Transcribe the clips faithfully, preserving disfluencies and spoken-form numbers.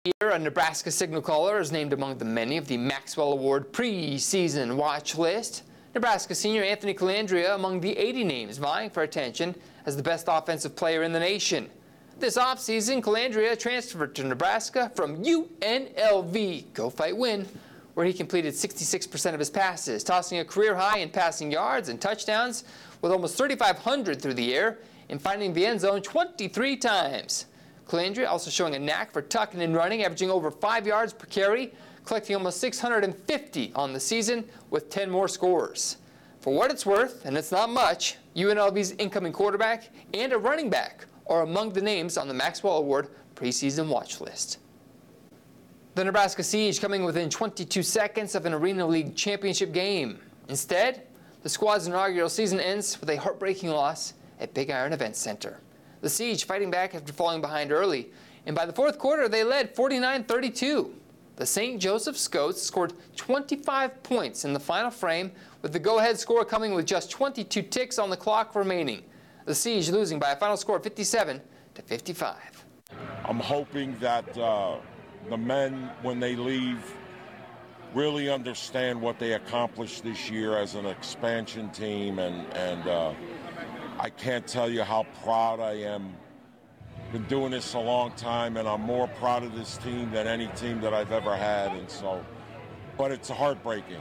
Here, a Nebraska signal caller is named among the many of the Maxwell Award preseason watch list. Nebraska senior Anthony Colandrea among the eighty names vying for attention as the best offensive player in the nation. This offseason, Colandrea transferred to Nebraska from U N L V, Go Fight Win, where he completed sixty-six percent of his passes, tossing a career high in passing yards and touchdowns with almost thirty-five hundred through the air and finding the end zone twenty-three times. Colandrea also showing a knack for tucking and running, averaging over five yards per carry, collecting almost six hundred fifty on the season with ten more scores. For what it's worth, and it's not much, U N L V's incoming quarterback and a running back are among the names on the Maxwell Award preseason watch list. The Nebraska Siege coming within twenty-two seconds of an Arena League championship game. Instead, the squad's inaugural season ends with a heartbreaking loss at Big Iron Event Center. The Siege fighting back after falling behind early, and by the fourth quarter they led forty-nine thirty-two. The Saint Joseph Scots scored twenty-five points in the final frame, with the go-ahead score coming with just twenty-two ticks on the clock remaining. The Siege losing by a final score of fifty-seven to fifty-five. I'm hoping that uh, the men, when they leave, really understand what they accomplished this year as an expansion team, and, and uh, I can't tell you how proud I am. Been doing this a long time, and I'm more proud of this team than any team that I've ever had, and so, but it's heartbreaking.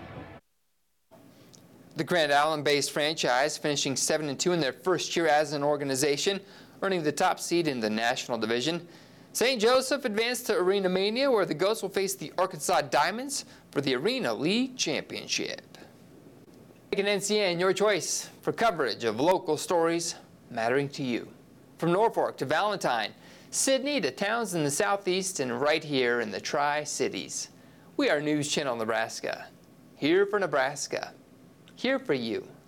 The Grand Island-based franchise finishing seven and two in their first year as an organization, earning the top seed in the National Division. Saint Joseph advanced to Arena Mania, where the Goats will face the Arkansas Diamonds for the Arena League Championship. Make an N C N your choice for coverage of local stories mattering to you. From Norfolk to Valentine, Sydney to towns in the southeast, and right here in the Tri-Cities. We are News Channel Nebraska. Here for Nebraska. Here for you.